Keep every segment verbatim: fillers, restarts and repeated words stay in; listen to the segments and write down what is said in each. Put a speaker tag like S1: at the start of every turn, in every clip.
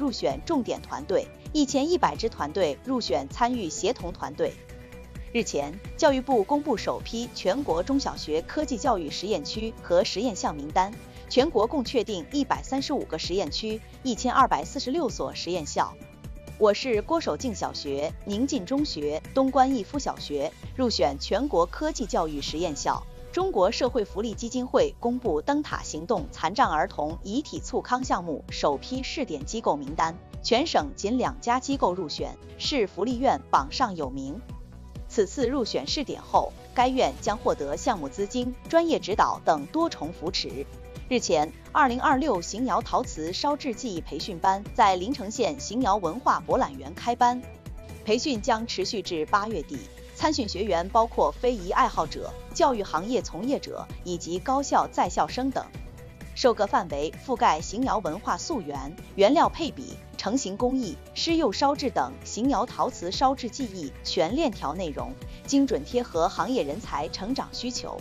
S1: 入选重点团队，一千一百支团队入选参与协同团队。日前，教育部公布首批全国中小学科技教育实验区和实验项名单，全国共确定一百三十五个实验区，一千二百四十六所实验校。我市郭守敬小学、宁晋中学、东关义夫小学入选全国科技教育实验校。中国社会福利基金会公布灯塔行动残障儿童遗体促康项目首批试点机构名单，全省仅两家机构入选，市福利院榜上有名。此次入选试点后，该院将获得项目资金、专业指导等多重扶持。日前，二零二六邢窑陶瓷烧制技艺培训班在临城县邢窑文化博览园开班，培训将持续至八月底。参训学员包括非遗爱好者、教育行业从业者以及高校在校生等。授课范围覆盖邢窑文化溯源、原料配比、成型工艺、施釉烧制等邢窑陶瓷烧制技艺全链条内容，精准贴合行业人才成长需求。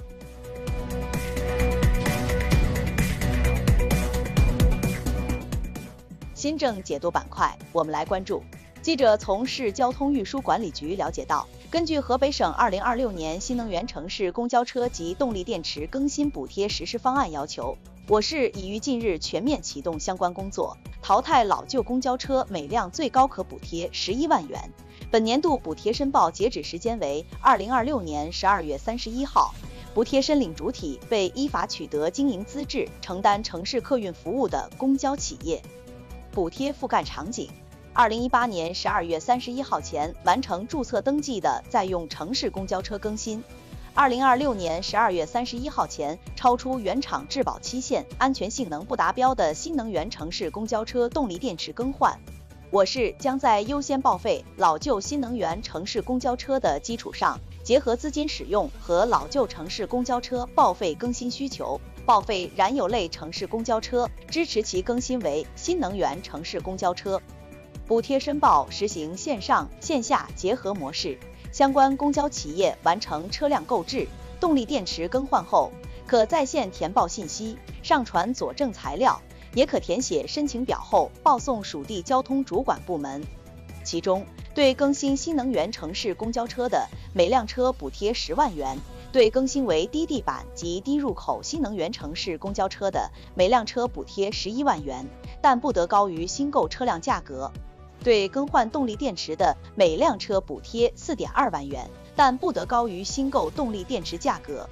S1: 新政解读板块，我们来关注。记者从市交通运输管理局了解到，根据河北省二零二六年新能源城市公交车及动力电池更新补贴实施方案要求，我市已于近日全面启动相关工作，淘汰老旧公交车每辆最高可补贴十一万元。本年度补贴申报截止时间为二零二六年十二月三十一号。补贴申领主体为依法取得经营资质、承担城市客运服务的公交企业。补贴覆盖场景。二零一八年十二月三十一号前完成注册登记的在用城市公交车更新，二零二六年十二月三十一号前超出原厂质保期限、安全性能不达标的新能源城市公交车动力电池更换。我市将在优先报废老旧新能源城市公交车的基础上，结合资金使用和老旧城市公交车报废更新需求，报废燃油类城市公交车，支持其更新为新能源城市公交车。补贴申报实行线上线下结合模式，相关公交企业完成车辆购置、动力电池更换后，可在线填报信息，上传佐证材料，也可填写申请表后报送属地交通主管部门。其中，对更新新能源城市公交车的，每辆车补贴十万元；对更新为低地板及低入口新能源城市公交车的，每辆车补贴十一万元，但不得高于新购车辆价格。对更换动力电池的，每辆车补贴 四点二万元，但不得高于新购动力电池价格。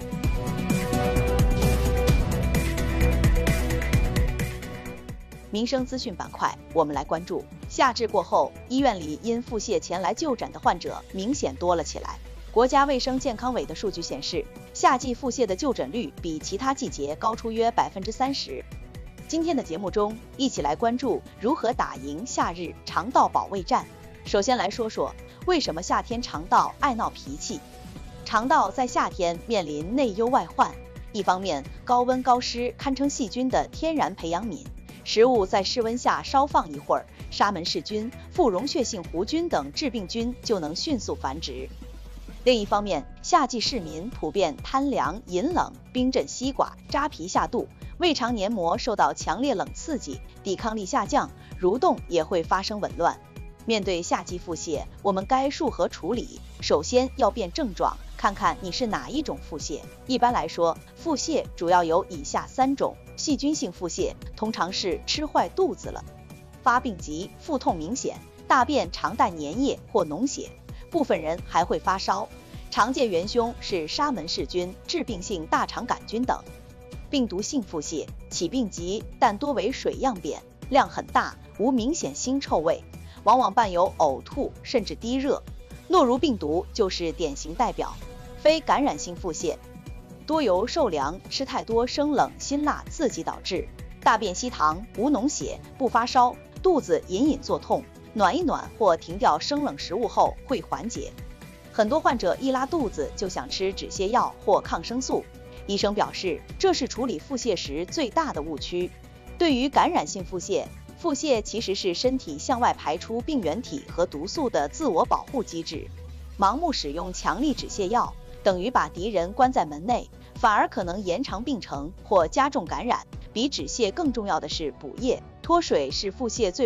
S1: 民生资讯板块，我们来关注：夏至过后，医院里因腹泻前来就诊的患者明显多了起来。国家卫生健康委的数据显示，夏季腹泻的就诊率比其他季节高出约百分之三十。今天的节目中，一起来关注如何打赢夏日肠道保卫战。首先来说说为什么夏天肠道爱闹脾气。肠道在夏天面临内忧外患，一方面高温高湿堪称细菌的天然培养皿，食物在室温下稍放一会儿，沙门氏菌、副溶血性弧菌等致病菌就能迅速繁殖。另一方面，夏季市民普遍贪凉饮冷，冰镇西瓜，扎皮下肚，胃肠黏膜受到强烈冷刺激，抵抗力下降，蠕动也会发生紊乱。面对夏季腹泻，我们该如何处理？首先要辨症状，看看你是哪一种腹泻。一般来说，腹泻主要有以下三种：细菌性腹泻，通常是吃坏肚子了，发病急，腹痛明显，大便常带粘液或脓血，部分人还会发烧。常见元凶是沙门氏菌、致病性大肠杆菌等。病毒性腹泻起病急，但多为水样便，量很大，无明显腥臭味，往往伴有呕吐甚至低热。诺如病毒就是典型代表。非感染性腹泻多由受凉、吃太多生冷辛辣刺激导致，大便稀溏，无脓血，不发烧，肚子隐隐作痛，暖一暖或停掉生冷食物后会缓解。很多患者一拉肚子就想吃止泻药或抗生素，医生表示这是处理腹泻时最大的误区。对于感染性腹泻，腹泻其实是身体向外排出病原体和毒素的自我保护机制。盲目使用强力止泻药，等于把敌人关在门内，反而可能延长病程或加重感染。比止泻更重要的是补液，脱水是腹泻最